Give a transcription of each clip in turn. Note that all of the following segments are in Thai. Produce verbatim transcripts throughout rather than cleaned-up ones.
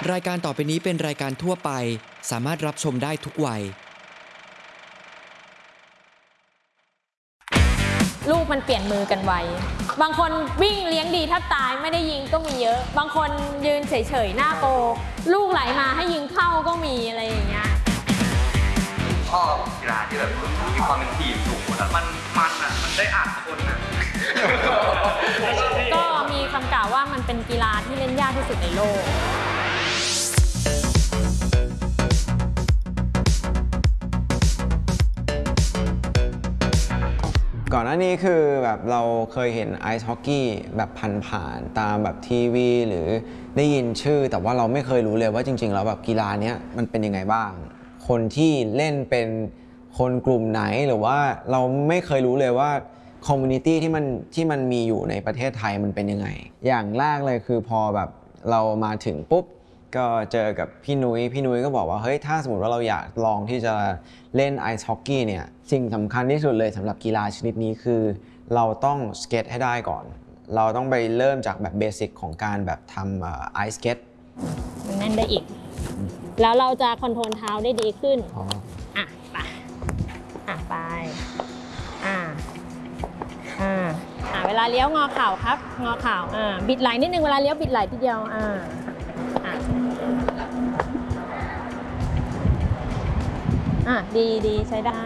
รายการต่อไปนี้เป็นรายการทั่วไปสามารถรับชมได้ทุกวัยลูกมันเปลี่ยนมือกันไวบางคนวิ่งเลี้ยงดีแทบตายไม่ได้ยิงก็มีเยอะบางคนยืนเฉยๆหน้าโกลูกไหลมาให้ยิงเข้าก็มีอะไรอย่างเงี้ยชอบกีฬาที่แบบมีความเป็นทีมสูงแล้วมันมันอ่ะมันได้อ่านคนอ่ะก็มีคำกล่าวว่ามันเป็นกีฬาที่เล่นยากที่สุดในโลกก่อนหน้านี้คือแบบเราเคยเห็นไอซ์ฮอกกี้แบบผ่านๆตามแบบทีวีหรือได้ยินชื่อแต่ว่าเราไม่เคยรู้เลยว่าจริงๆแล้วแบบกีฬาเนี้ยมันเป็นยังไงบ้างคนที่เล่นเป็นคนกลุ่มไหนหรือว่าเราไม่เคยรู้เลยว่าคอมมูนิตี้ที่มันที่มันมีอยู่ในประเทศไทยมันเป็นยังไงอย่างแรกเลยคือพอแบบเรามาถึงปุ๊บก็เจอกับพี่นุ้ยพี่นุ้ยก็บอกว่าเฮ้ยถ้าสมมติว่าเราอยากลองที่จะเล่นไอซ์ฮอกกี้เนี่ยสิ่งสำคัญที่สุดเลยสำหรับกีฬาชนิดนี้คือเราต้องสเก็ตให้ได้ก่อนเราต้องไปเริ่มจากแบบเบสิกของการแบบทำไอซ์สเก็ตมันแน่นได้อีกแล้วเราจะคอนโทรลเท้าได้ดีขึ้นอ่ะไปอ่ะไปอ่ะอ่าอ่าเวลาเลี้ยวงอเข่าครับงอเข่าอ่าบิดไหล่นิดนึงเวลาเลี้ยวบิดไหล่ทีเดียวอ่าอ่าอ่ะดีดีใช้ได้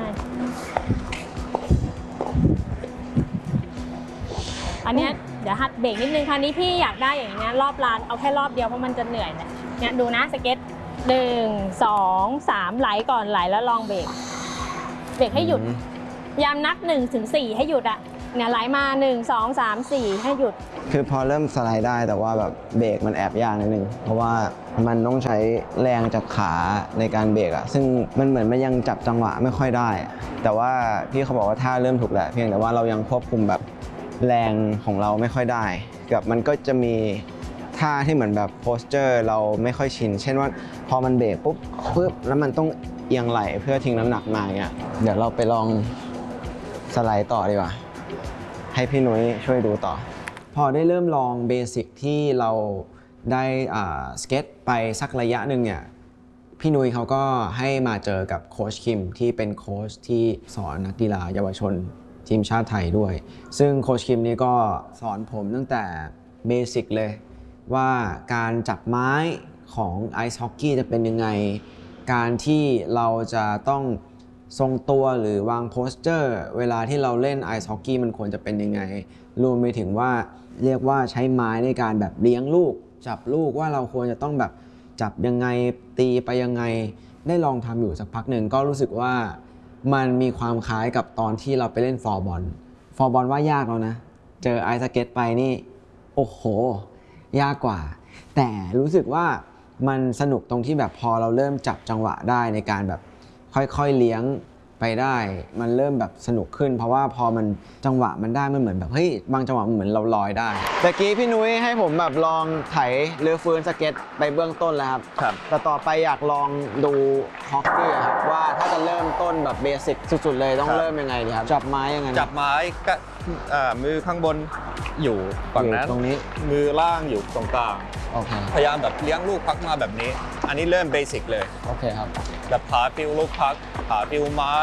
อันนี้เดี๋ยวหัดเบรกนิดนึงคราวนี้พี่อยากได้อย่างนี้รอบลานเอาแค่รอบเดียวเพราะมันจะเหนื่อยเนี่ยเนี่ยดูนะสเก็ตหนึ่งสองสามไหลก่อนไหลแล้วลองเบรกเบรกให้หยุดยามนับหนึ่งถึงสี่ให้หยุดอ่ะเนี่ยไหลมาหนึ่งสองสามสี่ให้หยุดคือพอเริ่มสไลด์ได้แต่ว่าแบบเบรกมันแอบยากนิดนึงเพราะว่ามันต้องใช้แรงจากขาในการเบรกอะซึ่งมันเหมือนมันยังจับจังหวะไม่ค่อยได้แต่ว่าพี่เขาบอกว่าท่าเริ่มถูกแล้วเพียงแต่ว่าเรายังควบคุมแบบแรงของเราไม่ค่อยได้กับมันก็จะมีท่าที่เหมือนแบบโพสเจอร์เราไม่ค่อยชินเช่นว่าพอมันเบรกปุ๊บปุ๊บแล้วมันต้องเอียงไหลเพื่อทิ้งน้ำหนักมาเนี่ยเดี๋ยวเราไปลองสไลด์ต่อดีกว่าให้พี่นุ้ยช่วยดูต่อพอได้เริ่มลองเบสิกที่เราได้สเก็ตไปสักระยะหนึ่งเนี่ยพี่นุ้ยเขาก็ให้มาเจอกับโค้ชคิมที่เป็นโค้ชที่สอนนักกีฬาเยาวชนทีมชาติไทยด้วยซึ่งโค้ชคิมนี่ก็สอนผมตั้งแต่เบสิกเลยว่าการจับไม้ของไอซ์ฮอกกี้จะเป็นยังไงการที่เราจะต้องทรงตัวหรือวางโพสเจอร์เวลาที่เราเล่นไอซ์ฮอกกี้มันควรจะเป็นยังไงรวมไปถึงว่าเรียกว่าใช้ไม้ในการแบบเลี้ยงลูกจับลูกว่าเราควรจะต้องแบบจับยังไงตีไปยังไงได้ลองทำอยู่สักพักหนึ่งก็รู้สึกว่ามันมีความคล้ายกับตอนที่เราไปเล่นฟอร์บอลฟอร์บอลว่ายากแล้วนะเจอไอซ์สเก็ตไปนี่โอ้โหยากกว่าแต่รู้สึกว่ามันสนุกตรงที่แบบพอเราเริ่มจับจังหวะได้ในการแบบค่อยๆเลี้ยงไปได้มันเริ่มแบบสนุกขึ้นเพราะว่าพอมันจังหวะมันได้มันเหมือนแบบเฮ้ยบางจังหวะมันเหมือนเราลอยได้ตะกี้พี่นุ้ยให้ผมแบบลองไถเรือเฟืองสเก็ตไปเบื้องต้นแล้วครับครับแต่ต่อไปอยากลองดูฮอกกี้ครับว่าถ้าจะเริ่มต้นแบบเบสิกสุดๆเลยต้องเริ่มยังไงดีครับจับไม้ยังไงจับไม้ก็มือข้างบนอยู่ฝั่งนั้นตรงนี้มือล่างอยู่ตรงกลางพยายามแบบเลี้ยงลูกพักมาแบบนี้อันนี้เริ่มเบสิกเลยโอเคครับแบบขาฟิวลูกพักขาฟิวไม้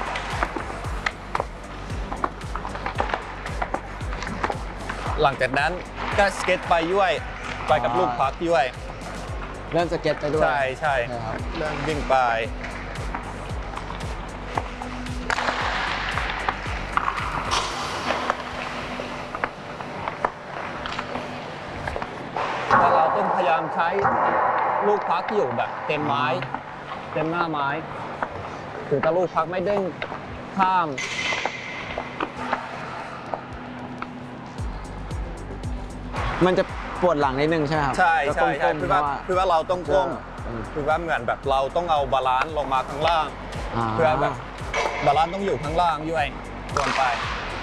หลังจากนั้นก็สเก็ตไปด้วยไปกับลูกพักด้วยเริ่มสเก็ตไปด้วยใช่ใช่เริ่มวิ่งไปแต่เราต้องพยายามใช้ลูกพักอยู่แบบเต็มไม้เต็มหน้าไม้คือถ้าลูกพักไม่เด้งข้ามมันจะปวดหลังนิดนึงใช่ไหมครับใช่ใช่ใช่คือว่าคือว่าเราต้องก้มคือว่าเหมือนแบบเราต้องเอาบาลานซ์ลงมาข้างล่างเพื่อแบบบาลานซ์ต้องอยู่ข้างล่างด้วยรวมไป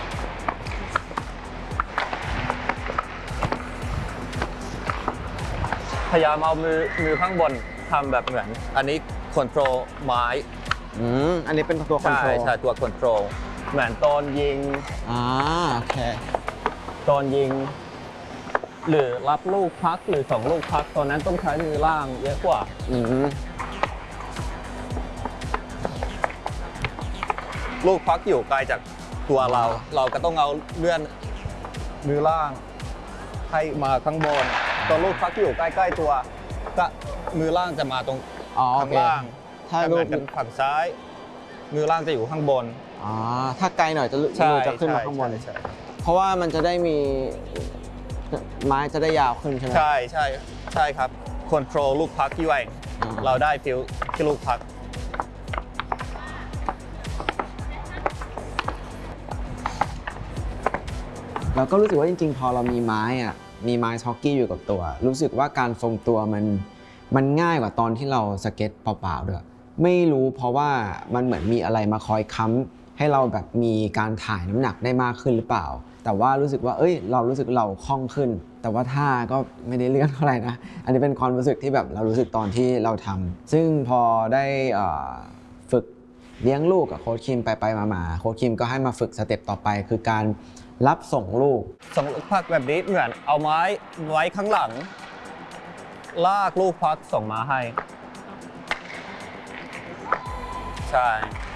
พยายามเอามือมือข้างบนทำแบบเหมือนอันนี้คอนโทรลไม้อืมอันนี้เป็นตัวคอนโทรลใช่ใช่ตัวคอนโทรลเหมือนตอนยิงอ่าโอเคตอนยิงหรือรับลูกพักหรือสองลูกพักตอนนั้นต้องใช้มือล่างเยอะกว่าอืมลูกพักอยู่ไกลจากตัวเรา เราก็ต้องเอาเลื่อนมือล่างให้มาข้างบนตัวลูกพักอยู่ใกล้ๆตัวก็มือล่างจะมาตรงอ๋อโอข้างเคล่างถ้าถ้าลูลูกกกันฝั่งซ้าย มือล่างจะอยู่ข้างบนอ๋อถ้าไกลหน่อยจะลูกจะขึ้นมาข้างบนใช่ใช่เพราะว่ามันจะได้มีไม้จะได้ยาวขึ้นใช่ไหมใช่ใช่ใช่ครับคอนโทรลลูกพักที่ไวอ่าเราได้ฟิลที่ลูกพักเราก็รู้สึกว่าจริงๆ พอเรามีไม้อะมีไม้ฮอกกี้อยู่กับตัว รู้สึกว่าการทรงตัวมันมันง่ายกว่าตอนที่เราสเก็ตเปล่าๆด้วยไม่รู้เพราะว่ามันเหมือนมีอะไรมาคอยค้ำให้เราแบบมีการถ่ายน้ำหนักได้มากขึ้นหรือเปล่า แต่ว่ารู้สึกว่าเอ้ยเรารู้สึกเราคล่องขึ้น แต่ว่าท่าก็ไม่ได้เลื่อนเท่าไหร่นะอันนี้เป็นความรู้สึกที่แบบเรารู้สึกตอนที่เราทำซึ่งพอได้ฝึกเลี้ยงลูกกับโค้ชคิมไปๆมาๆโค้ชคิมก็ให้มาฝึกสเต็ปต่อไปคือการรับส่งลูกส่งลูกพักแบบนี้เหมือนเอาไม้ไว้ข้างหลัง ลากลูกพักส่งมาให้ ใช่